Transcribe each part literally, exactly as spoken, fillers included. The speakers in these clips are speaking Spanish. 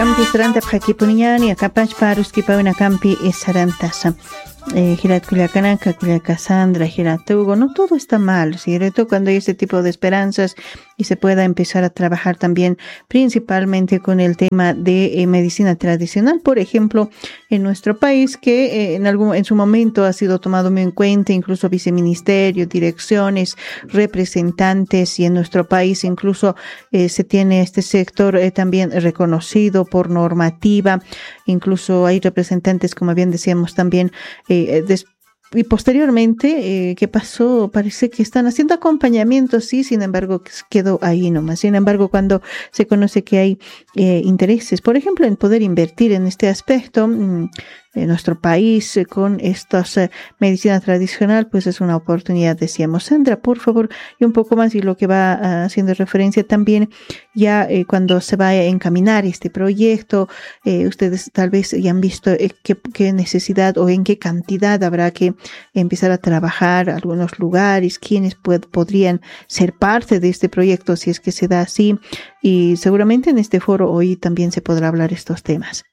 Campi saranta p'akipuniñani akapachpa ruskipawina campi es sarantasa. Eh, Girat Culiacananca, Culiacasandra, Giratugo, no todo está mal, ¿cierto? Cuando hay este tipo de esperanzas y se pueda empezar a trabajar también principalmente con el tema de eh, medicina tradicional, por ejemplo, en nuestro país, que eh, en algún en su momento ha sido tomado muy en cuenta, incluso viceministerio, direcciones, representantes, y en nuestro país incluso eh, se tiene este sector eh, también reconocido por normativa, incluso hay representantes, como bien decíamos también, Eh, des- y posteriormente, eh, ¿qué pasó? Parece que están haciendo acompañamiento, sí, sin embargo, quedó ahí nomás. Sin embargo, cuando se conoce que hay eh, intereses, por ejemplo, en poder invertir en este aspecto, mmm, en nuestro país, eh, con estas eh, medicina tradicional, pues es una oportunidad, decíamos. Sandra, por favor, y un poco más, y lo que va uh, haciendo referencia también, ya eh, cuando se va a encaminar este proyecto, eh, ustedes tal vez ya han visto eh, qué, qué necesidad o en qué cantidad habrá que empezar a trabajar, algunos lugares, quienes pued, podrían ser parte de este proyecto si es que se da así, y seguramente en este foro hoy también se podrá hablar estos temas.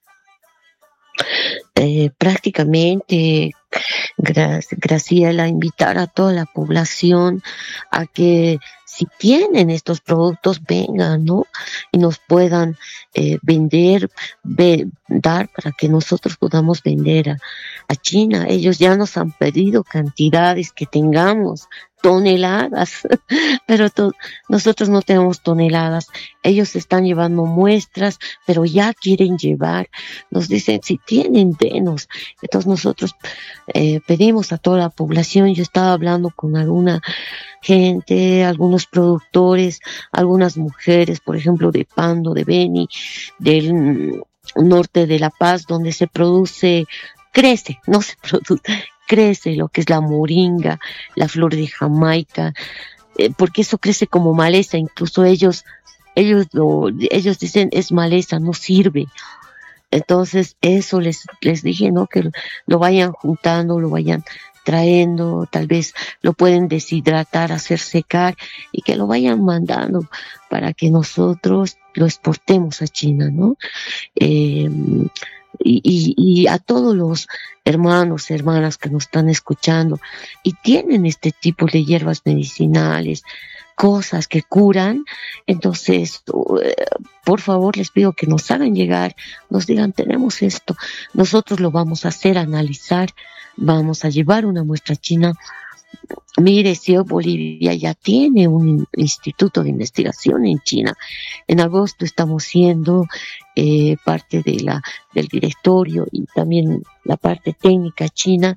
Eh, prácticamente, gra- Graciela, invitar a toda la población a que si tienen estos productos vengan, ¿no? Y nos puedan eh, vender, ve, dar para que nosotros podamos vender a, a China. Ellos ya nos han pedido cantidades que tengamos, toneladas, pero to- nosotros no tenemos toneladas. Ellos están llevando muestras, pero ya quieren llevar. Nos dicen, si tienen, denos. Entonces nosotros eh, pedimos a toda la población. Yo estaba hablando con alguna gente, algunos productores, algunas mujeres, por ejemplo, de Pando, de Beni, del mm, norte de La Paz, donde se produce, crece, no se produce, crece lo que es la moringa, la flor de Jamaica, eh, porque eso crece como maleza, incluso ellos, ellos lo, ellos dicen es maleza, no sirve. Entonces eso les, les dije, ¿no? Que lo vayan juntando, lo vayan trayendo, tal vez lo pueden deshidratar, hacer secar y que lo vayan mandando para que nosotros lo exportemos a China, ¿no? Eh, y, y, y a todos los hermanos, hermanas que nos están escuchando y tienen este tipo de hierbas medicinales, cosas que curan, entonces eh, por favor les pido que nos hagan llegar, nos digan tenemos esto, nosotros lo vamos a hacer, analizar, vamos a llevar una muestra a China. Mire, si hoy Bolivia ya tiene un instituto de investigación en China. En agosto estamos siendo eh, parte de la, del directorio y también la parte técnica china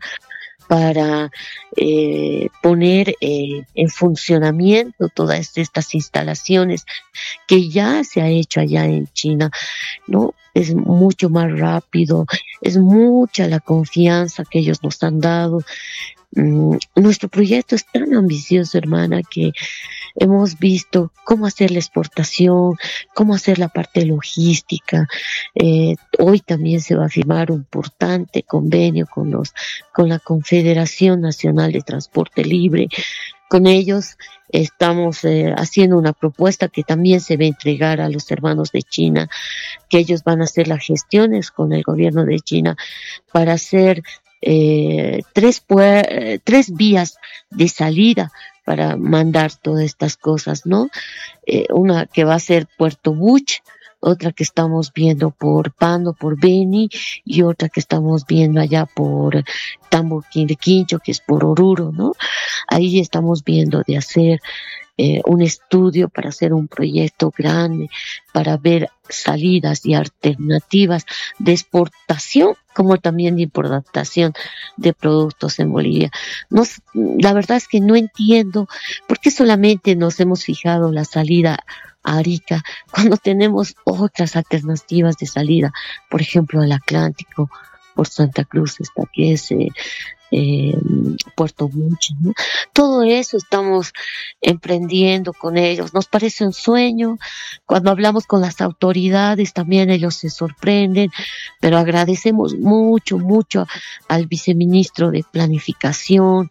para eh, poner eh, en funcionamiento todas estas instalaciones que ya se ha hecho allá en China, ¿no? Es mucho más rápido, es mucha la confianza que ellos nos han dado. Mm, nuestro proyecto es tan ambicioso, hermana, que hemos visto cómo hacer la exportación, cómo hacer la parte logística. Eh, hoy también se va a firmar un importante convenio con los, con la Confederación Nacional de Transporte Libre. Con ellos estamos eh, haciendo una propuesta que también se va a entregar a los hermanos de China, que ellos van a hacer las gestiones con el gobierno de China para hacer eh, tres, pu- tres vías de salida para mandar todas estas cosas, ¿no? Eh, una que va a ser Puerto Buch, otra que estamos viendo por Pando, por Beni, y otra que estamos viendo allá por Tamboquín de Quincho, que es por Oruro, ¿no? Ahí estamos viendo de hacer eh, un estudio para hacer un proyecto grande, para ver salidas y alternativas de exportación, como también de importación de productos en Bolivia. Nos, la verdad es que no entiendo por qué solamente nos hemos fijado la salida a Arica cuando tenemos otras alternativas de salida, por ejemplo al Atlántico, por Santa Cruz, esta que es eh, eh, Puerto Buche, ¿no? Todo eso estamos emprendiendo con ellos. Nos parece un sueño. Cuando hablamos con las autoridades también ellos se sorprenden, pero agradecemos mucho, mucho al viceministro de Planificación,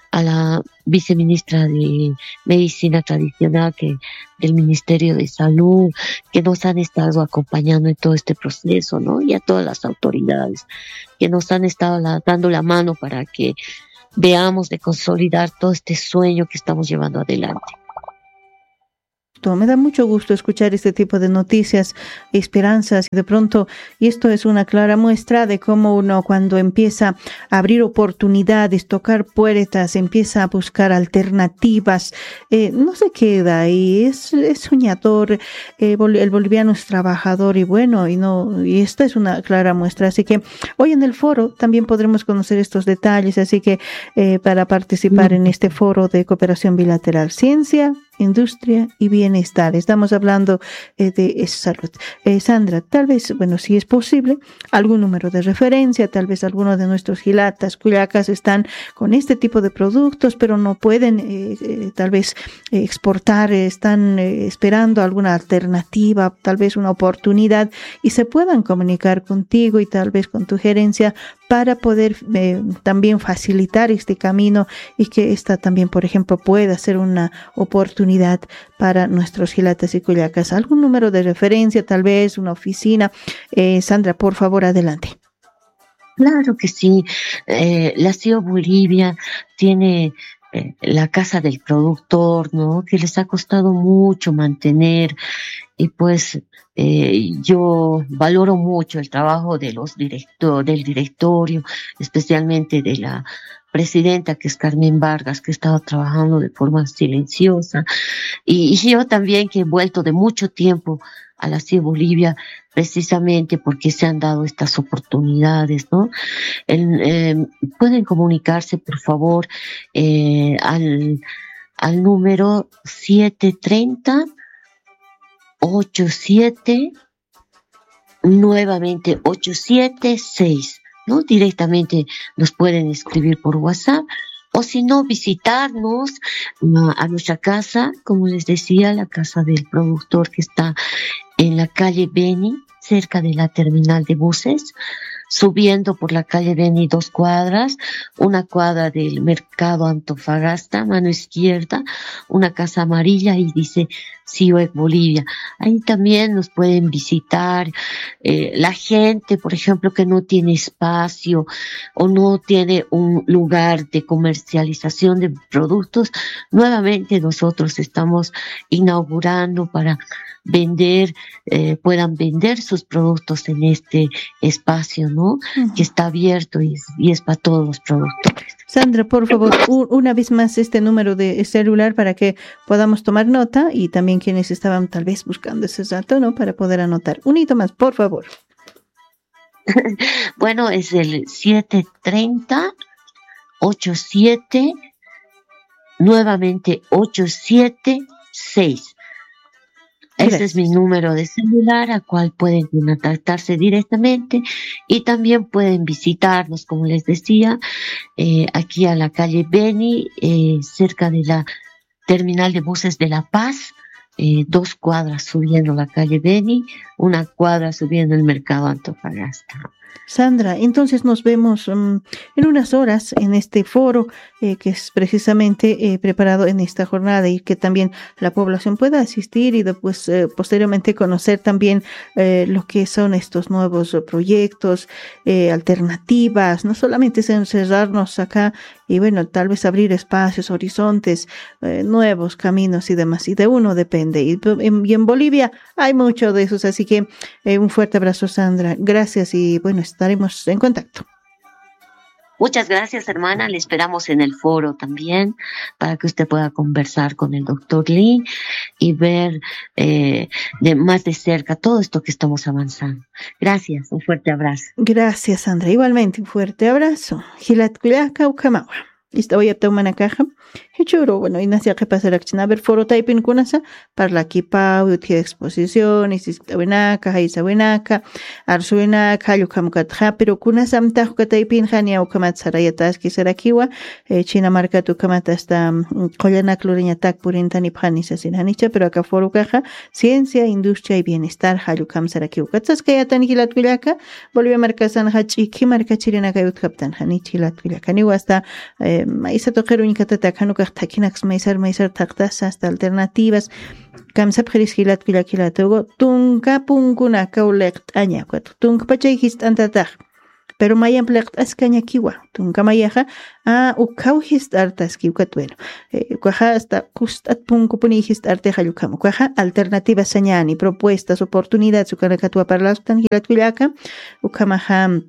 a la viceministra de Medicina Tradicional que, del Ministerio de Salud, que nos han estado acompañando en todo este proceso, ¿no? Y a todas las autoridades que nos han estado la, dando la mano para que veamos de consolidar todo este sueño que estamos llevando adelante. Me da mucho gusto escuchar este tipo de noticias, esperanzas, y de pronto, y esto es una clara muestra de cómo uno cuando empieza a abrir oportunidades, tocar puertas, empieza a buscar alternativas, eh, no se queda y es, es soñador, eh, el boliviano es trabajador y bueno, y no, y esta es una clara muestra. Así que hoy en el foro también podremos conocer estos detalles, así que eh, para participar en este foro de cooperación bilateral, ciencia, industria y bienestar. Estamos hablando eh, de salud. Eh, Sandra, tal vez, bueno, si es posible, algún número de referencia, tal vez algunos de nuestros gilatas, cuyacas están con este tipo de productos, pero no pueden eh, eh, tal vez eh, exportar, eh, están eh, esperando alguna alternativa, tal vez una oportunidad y se puedan comunicar contigo y tal vez con tu gerencia para poder eh, también facilitar este camino y que esta también, por ejemplo, pueda ser una oportunidad para nuestros gilatas y cuyacas. ¿Algún número de referencia, tal vez una oficina? Eh, Sandra, por favor, adelante. Claro que sí. Eh, la C I O Bolivia tiene eh, la casa del productor, ¿no? Que les ha costado mucho mantener y pues eh, yo valoro mucho el trabajo de los director, del directorio, especialmente de la presidenta, que es Carmen Vargas, que estaba trabajando de forma silenciosa, y, y yo también, que he vuelto de mucho tiempo a la C I E Bolivia, precisamente porque se han dado estas oportunidades, ¿no? El, eh, pueden comunicarse, por favor, eh, al, al número siete treinta, ochenta y siete, nuevamente ochenta y siete seis, ¿no? Directamente nos pueden escribir por WhatsApp o si no, visitarnos uh, a nuestra casa, como les decía, la casa del productor que está en la calle Beni, cerca de la terminal de buses, subiendo por la calle Beni dos cuadras, una cuadra del mercado Antofagasta, mano izquierda, una casa amarilla y dice C I O E Bolivia. Ahí también nos pueden visitar. Eh, la gente, por ejemplo, que no tiene espacio o no tiene un lugar de comercialización de productos, nuevamente nosotros estamos inaugurando para vender, eh, puedan vender sus productos en este espacio, ¿no? Uh-huh. Que está abierto y, y es para todos los productores. Sandra, por favor, u- una vez más este número de celular para que podamos tomar nota y también quienes estaban tal vez buscando ese dato, ¿no? Para poder anotar. Un hito más, por favor. Bueno, es el siete treinta, ochenta y siete, nuevamente ochenta y siete seis. Ese Gracias. Es mi número de celular, al cual pueden contactarse directamente y también pueden visitarnos, como les decía, eh, aquí a la calle Beni, eh, cerca de la terminal de buses de La Paz, eh, dos cuadras subiendo la calle Beni, una cuadra subiendo el mercado Antofagasta. Sandra, entonces nos vemos um, en unas horas en este foro eh, que es precisamente eh, preparado en esta jornada y que también la población pueda asistir y después eh, posteriormente conocer también eh, lo que son estos nuevos proyectos, eh, alternativas, no solamente encerrarnos acá y bueno, tal vez abrir espacios, horizontes, eh, nuevos caminos y demás, y de uno depende. Y en, y en Bolivia hay mucho de esos, así que eh, un fuerte abrazo, Sandra. Gracias y bueno, estaremos en contacto. Muchas gracias, hermana. Le esperamos en el foro también para que usted pueda conversar con el doctor Lee y ver eh, de más de cerca todo esto que estamos avanzando. Gracias, un fuerte abrazo. Gracias, Sandra. Igualmente, un fuerte abrazo. Gilat Cuyaca, Ucamawa. Esta voy a tomar una caja. Hechuro, bueno, y nacia que pasar a ver foro typing kunasa, para aquí pa, uti exposiciones, isawinaka, haisawinaka, arsuinaka, yukamkatja, pero kunasam tajuka typing hania ukamat sarayatas kisarakiwa, china marca tu kamata hasta collana cloriña tak purintani phanisa sin hanicha, pero acá foro caja, ciencia, industria y bienestar, hayukam sarakiwa. Katsas kayatan hilatwilaka, volvió a marcasan hachi, marca chirina kayut kaptan, hanichi hilatwilaka, ni hasta maisa toquero inkatata, kanuka takinax maisar maisar taktas hasta alternativas. Kamsa pjerishilat kilakilatogo, tunka punkuna kaulekt aña, cuatro, tunk pachayhist antatag. Pero mayan plect ascaña kiwa, tunka mayaja, a ukauhist artas kiwkat, bueno, cuaja hasta kustat punku punihist arte hayukam, cuaja alternativas sañani, propuestas, oportunidades, sukanakatua para las tangilatwilaka, ukamaham.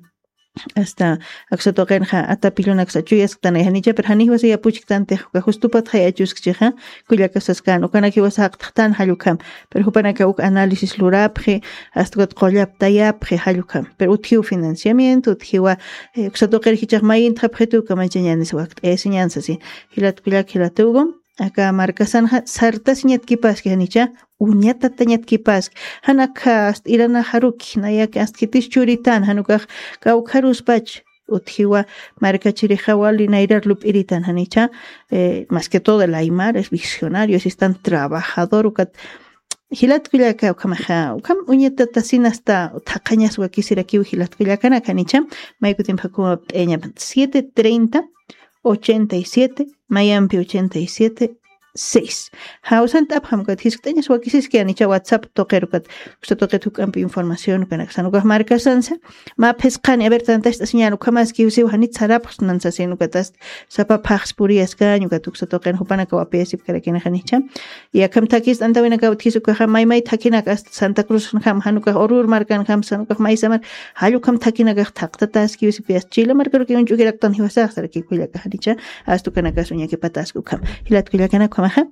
Hasta axotoqenja atapiluna xachuyas tanejanicha pero hanihwa se yapuchiktante justupat hayachusqchiha kullakasaskan ukanaki wasaqtan halukam pero hupanaka uk análisis lurapje hasta qollap tayapje halukam pero uthiu financiamiento uthiwa axotoqerjichaq mayin trapjetu kamachañanis waqt enseñanza si hilat kullak hilatugo acá marcasanja sartas ñatkipas hanicha uñata tañatkipas hanaka irana haruki nayak astitis churitan hanukaj kaukharus pach uthiwa marcachiri hawali nairar lup iritan hanicha eh, más que todo el Aymar es visionario es tan trabajador ukat hilat kullaka ukamaja ukam uñata tasina hasta taqañas wakisirakiu hilat kullakana kanicha maykutin phakuma eña siete treinta ochenta y siete, Mayampi ochenta y siete, seis. Hausan abham kat hiskteñas wakisis que anicha WhatsApp toquerukat. Usted toquetuk ampi información que naxanuka marca sansa. Ma pescani a ver tanta esta señal ukamas que usi hanit sarapos nansa senukatas sapa pax purias caño katuk se toquen hupana kawapesi para que hanicha. Y akam takis anta vena kautisu ka mai mai takina ka Santa Cruz ham hanuka orur marcan ham sanuka mai samar halukam takina ka taktatas que usi pias chila marca que un chukirak tan hiwasa sarki kuya ka hanicha astu kana ka suña que patas ukam. Hilat kuya kana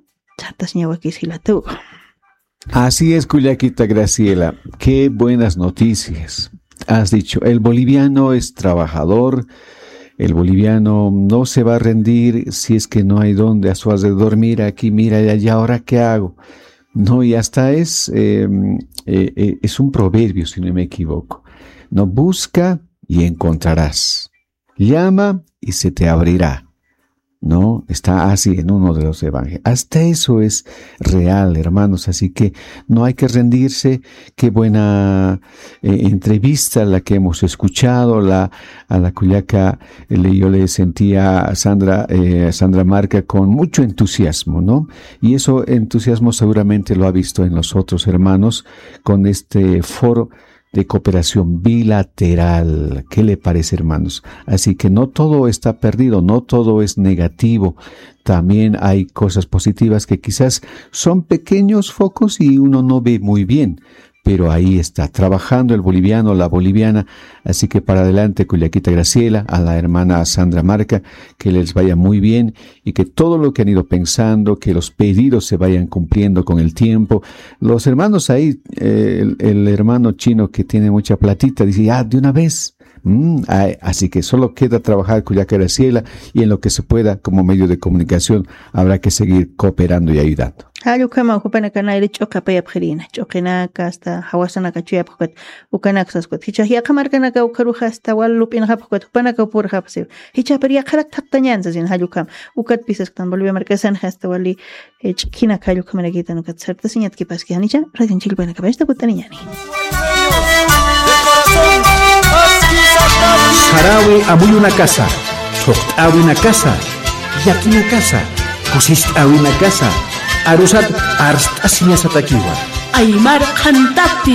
Así es, Cuyaquita Graciela. Qué buenas noticias. Has dicho, el boliviano es trabajador, el boliviano no se va a rendir si es que no hay donde a su alrededor, mira aquí, mira allá, ¿ahora qué hago? No, y hasta es, eh, eh, eh, es un proverbio, si no me equivoco. No, busca y encontrarás. Llama y se te abrirá. No, está así en uno de los evangelios. Hasta eso es real, hermanos. Así que no hay que rendirse. Qué buena eh, entrevista la que hemos escuchado. La, a la Cuyaca eh, yo le sentía a Sandra, eh, Sandra Marca con mucho entusiasmo, ¿no? Y eso entusiasmo seguramente lo ha visto en los otros hermanos con este foro de cooperación bilateral. ¿Qué le parece, hermanos? Así que no todo está perdido, no todo es negativo. También hay cosas positivas que quizás son pequeños focos y uno no ve muy bien. Pero ahí está, trabajando el boliviano, la boliviana. Así que para adelante, Cuyaquita Graciela, a la hermana Sandra Marca, que les vaya muy bien y que todo lo que han ido pensando, que los pedidos se vayan cumpliendo con el tiempo. Los hermanos ahí, eh, el, el hermano chino que tiene mucha platita, dice, ah, de una vez. Mm, ay, así que solo queda trabajar Cuyaquita Graciela y en lo que se pueda como medio de comunicación habrá que seguir cooperando y ayudando. Halukama upanakana ile chokapaya pherina chokenaka hasta hawasana chuya phukat ukanaksas kot hicha ya kamarkana ka ukaruha hasta walupin haphukat upanaka por hapse hicha peria kharak thaptañanza sin halukam ukat pisas tan volvió marcasan hasta wali chkina halukama negita no kat sarta siñat ki pas ki hanicha radin chilbana ka basta kutaniñani Sarawi abuy una casa choqtawi una casa yaki una casa kusishtawi una casa Arusat arstasinya satakiwa Aymar Khantati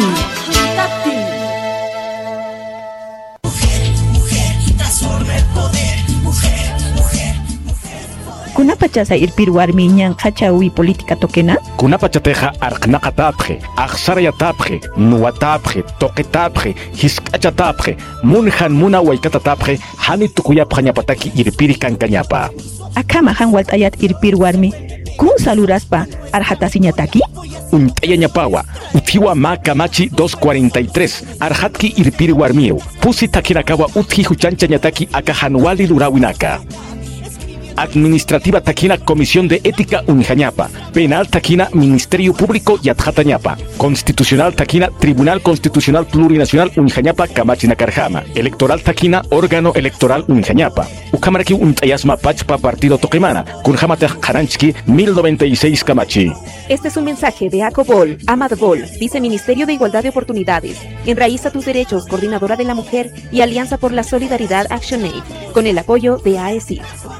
Kuna pachasa irpir warmiñan qachawi política toquena? Kuna pachateja arqnaqatapje, aqsarayatapje, nuwatapje, toqetapje, hisk'achatapje, munhan muna waykatatapje, hani tukuyapja ñapataki irpiri kankañapa. Akama han walt'ayat irpir warmi, kun saluraspa arjatasiñataki? Unt'aya ñapawa, uthiwa maka machi doscientos cuarenta y tres, arjatki irpiri warmiu, pusi takinakawa uthi huchancha ñataki aka hanwali lurawinaka. Administrativa taquina Comisión de Ética Unijañapa. Penal taquina Ministerio Público Yatjatañapa. Constitucional taquina Tribunal Constitucional Plurinacional Unijañapa Kamachinakarjama. Electoral taquina Órgano Electoral Unijañapa. Ukamaraki Untayasma Pachpa Partido Toquemana. Kunjamata Karanchki mil noventa y seis Kamachi. Este es un mensaje de ACOBOL, AMADBOL, Viceministerio de Igualdad de Oportunidades, Enraiza tus Derechos, Coordinadora de la Mujer y Alianza por la Solidaridad ActionAid, con el apoyo de A E C I.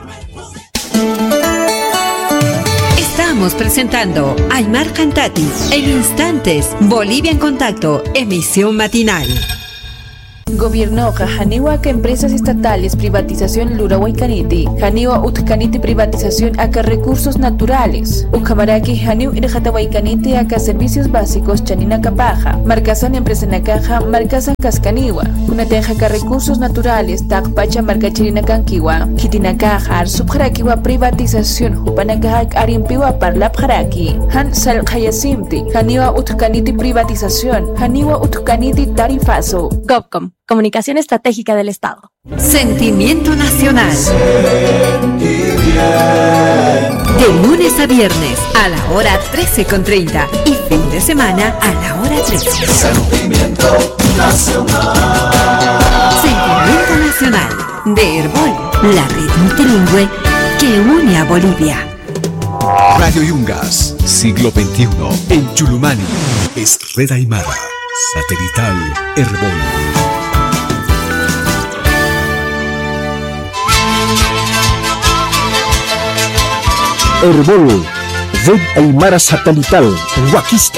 Estamos presentando Aymar Cantati en instantes. Bolivia en Contacto, emisión matinal. Gobierno Janiwa que empresas estatales privatización Lurahuaycaniti, Janiwa Utcaniti privatización acá recursos naturales, Ucamaraki Janiu Irjatahuaycaniti acá servicios básicos Chanina Capaja, Marcasan empresa Nakaja, Marcasan Cascaniwa, Unateja acá recursos naturales, Tacpacha Marcachirina Canquiwa, Kitinakaja, Subjarakiwa privatización, Hupanakaja Arimpiwa Parlapjaraki, Han Saljayasimti, Janiwa Utcaniti privatización, Janiwa Utcaniti tarifazo. GovCom, Comunicación Estratégica del Estado. Sentimiento Nacional. De lunes a viernes a la hora trece con treinta y fin de semana a la hora trece. Sentimiento Nacional. Sentimiento Nacional de Herbol, la red multilingüe que une a Bolivia. Radio Yungas, siglo veintiuno, en Chulumani. Es Red Aymara, satelital Herbol. Herbol, Red Aymara Satelital, Huaquista.